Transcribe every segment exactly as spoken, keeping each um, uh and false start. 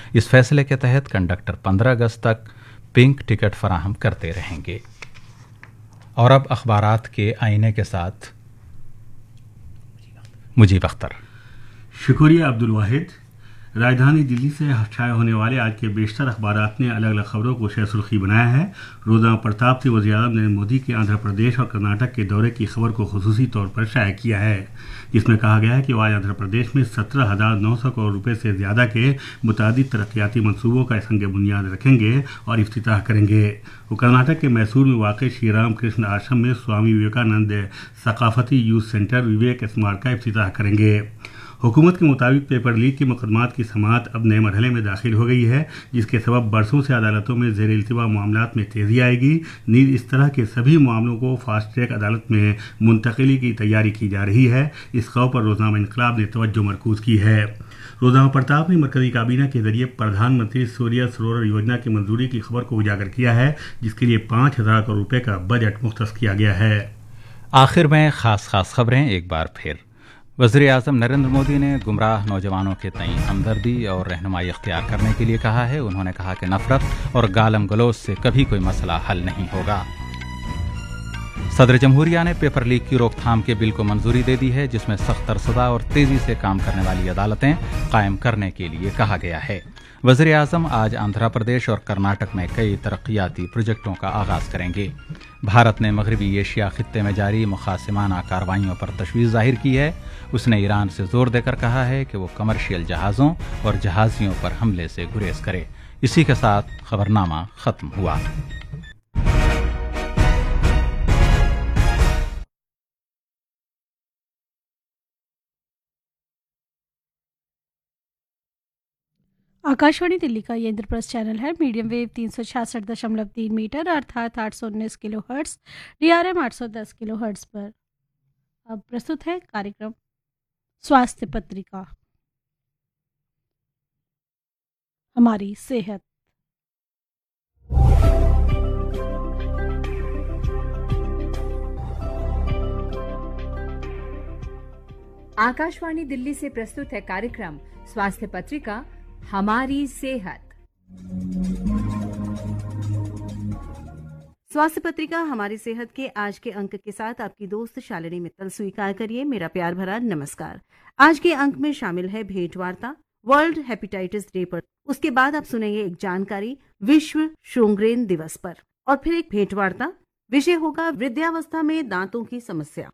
इस फैसले के तहत कंडक्टर पंद्रह अगस्त तक पिंक टिकट फराहम करते रहेंगे। और अब अखबारात के आईने के साथ मुजीब अख्तर। शुक्रिया अब्दुल वाहिद। राजधानी दिल्ली से छाए होने वाले आज के बेशतर अखबारात ने अलग अलग खबरों को शेर सुर्खी बनाया है। रोजाना प्रताप से वज़ीर-ए-आज़म नरेंद्र मोदी के आंध्र प्रदेश और कर्नाटक के दौरे की खबर को खुसूसी तौर पर शाया किया है, जिसमें कहा गया है कि वो आज आंध्र प्रदेश में सत्रह हजार नौ सौ करोड़ रुपए से ज्यादा के मुतादिद तरक्याती मंसूबों का संग बुनियाद रखेंगे और इफ्तिताह करेंगे। वो कर्नाटक के मैसूर में वाक़ श्री राम कृष्ण आश्रम में स्वामी विवेकानंद सकाफती यूथ सेंटर विवेक स्मारक का इफ्तिताह करेंगे। हुकूमत के मुताबिक पेपर लीक के मुकदमात की समाअत अब नए मरहले में दाखिल हो गई है, जिसके सबब बरसों से अदालतों में ज़ेर इल्तिवा मामलात में तेज़ी आएगी। नीज़ इस तरह के सभी मामलों को फास्ट ट्रैक अदालत में मुंतकिली की तैयारी की जा रही है। इस खौफ पर रोज़नामा इनकलाब ने तवज्जो मरकूज़ की है। रोज़नामा प्रताप ने मरकज़ी काबीना के जरिए प्रधानमंत्री सूर्य सरोवर योजना की मंजूरी की खबर को उजागर किया है, जिसके लिए पाँच हजार करोड़ रुपये का बजट मुख्तस किया गया है। आखिर में खास खास खबरें एक बार फिर। वज़ीर-ए-आज़म नरेंद्र मोदी ने गुमराह नौजवानों के तईं हमदर्दी और रहनुमाई अख्तियार करने के लिए कहा है। उन्होंने कहा कि नफरत और गालम गलोच से कभी कोई मसला हल नहीं होगा। सदर जमहूरिया ने पेपर लीक की रोकथाम के बिल को मंजूरी दे दी है, जिसमें सख्तर सजा और तेजी से काम करने वाली अदालतें कायम करने के लिए कहा गया है। वज़ीर-ए-आज़म आज आंध्र प्रदेश और कर्नाटक में कई तरक्याती प्रोजेक्टों का आगाज़ करेंगे। भारत ने मगरबी एशिया खित्ते में जारी मुखासिमाना कार्रवाइयों पर तशवीश जाहिर की है। उसने ईरान से जोर देकर कहा है कि वो कमर्शियल जहाज़ों और जहाज़ियों पर हमले से गुरेज करे। इसी के साथ खबरनामा खत्म हुआ। आकाशवाणी दिल्ली का ये इंद्रप्रस्थ चैनल है। मीडियम वेव तीन सौ छियासठ दशमलव तीन मीटर अर्थात आठ सौ उन्नीस किलो हर्ट्स, डीआरएम आठ सौ दस किलो हर्ट्स पर अब प्रस्तुत है कार्यक्रम स्वास्थ्य पत्रिका, हमारी सेहत। आकाशवाणी दिल्ली से प्रस्तुत है कार्यक्रम स्वास्थ्य पत्रिका, हमारी सेहत। स्वास्थ्य पत्रिका हमारी सेहत के आज के अंक के साथ आपकी दोस्त शालिनी मित्तल स्वीकार करिए मेरा प्यार भरा नमस्कार। आज के अंक में शामिल है भेंटवार्ता वर्ल्ड हेपेटाइटिस डे पर। उसके बाद आप सुनेंगे एक जानकारी विश्व श्रोंग्रेन दिवस पर, और फिर एक भेंटवार्ता। विषय होगा वृद्धावस्था में दांतों की समस्या।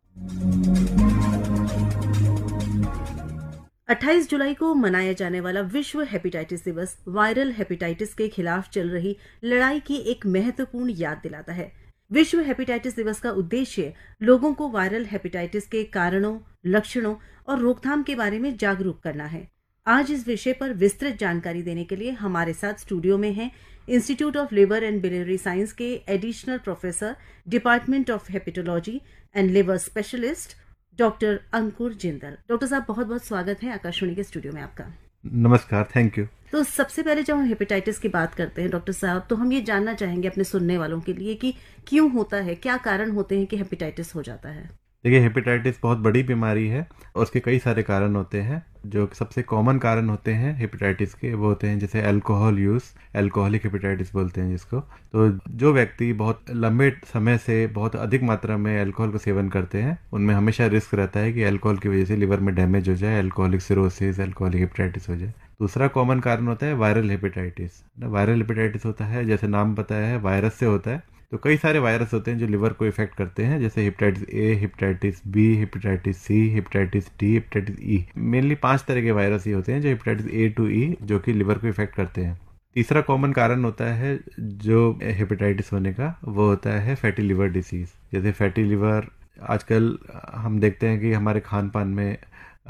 अट्ठाईस जुलाई को मनाया जाने वाला विश्व हेपेटाइटिस दिवस वायरल हेपेटाइटिस के खिलाफ चल रही लड़ाई की एक महत्वपूर्ण याद दिलाता है। विश्व हेपेटाइटिस दिवस का उद्देश्य लोगों को वायरल हेपेटाइटिस के कारणों, लक्षणों और रोकथाम के बारे में जागरूक करना है। आज इस विषय पर विस्तृत जानकारी देने के लिए हमारे साथ स्टूडियो में हैं institute of liver and biliary science के additional professor, department of hepatology and liver specialist doctor Ankur Jindal. Doctor साहब, बहुत बहुत स्वागत है आकाशवाणी के स्टूडियो में आपका। नमस्कार, थैंक यू। तो सबसे पहले जब हम हेपेटाइटिस की बात करते हैं डॉक्टर साहब, तो हम ये जानना चाहेंगे अपने सुनने वालों के लिए कि क्यों होता है, क्या कारण होते हैं कि हेपेटाइटिस हो जाता है। देखिए, हेपेटाइटिस बहुत बड़ी बीमारी है और उसके कई सारे कारण होते हैं। जो सबसे कॉमन कारण होते हैं हेपेटाइटिस के वो होते हैं जैसे अल्कोहल यूज़, अल्कोहलिक हेपेटाइटिस बोलते हैं जिसको। तो जो व्यक्ति बहुत लंबे समय से बहुत अधिक मात्रा में अल्कोहल का सेवन करते हैं उनमें हमेशा रिस्क रहता है कि अल्कोहल की वजह से लिवर में डैमेज हो जाए, अल्कोहलिक सिरोसिस, अल्कोहलिक हेपेटाइटिस हो जाए। दूसरा कॉमन कारण होता है वायरल हेपेटाइटिस। वायरल हेपेटाइटिस होता है, जैसे नाम बताया है, वायरस से होता है। तो कई सारे वायरस होते हैं जो लिवर को इफेक्ट करते हैं, जैसे hepatitis A, hepatitis B, hepatitis C, hepatitis D, hepatitis E. Mainly पांच तरह के वायरस ही होते हैं जो हेपेटाइटिस ए टू ई जो कि लिवर को इफेक्ट करते हैं। तीसरा कॉमन कारण होता है जो हेपेटाइटिस होने का, वो होता है फैटी लिवर डिसीज। जैसे फैटी लिवर आजकल हम देखते हैं कि हमारे खान पान में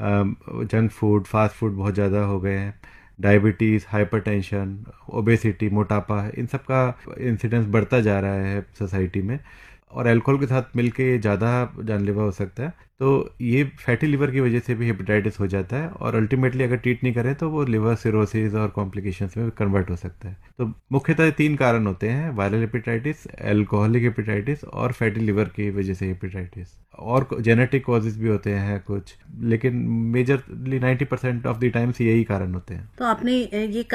जंक फूड, फास्ट फूड बहुत ज़्यादा हो गए हैं। डायबिटीज़, हाइपरटेंशन, ओबेसिटी, मोटापा, इन सब का इंसिडेंस बढ़ता जा रहा है सोसाइटी में, और अल्कोहल के साथ मिलके ज़्यादा जानलेवा हो सकता है। तो ये फैटी लिवर की वजह से भी हेपेटाइटिस हो जाता है, और अल्टीमेटली अगर ट्रीट नहीं करें तो वो लिवर सिरोसिस और कॉम्प्लिकेशंस में कन्वर्ट हो सकता है। तो मुख्यतः तीन कारण होते हैं, वायरल हेपेटाइटिस, अल्कोहलिक हेपेटाइटिस और फैटी लिवर की वजह से हेपेटाइटिस। और जेनेटिक कॉजेज भी होते हैं कुछ, लेकिन majorly ninety percent of the times यही कारण होते हैं। तो आपने ये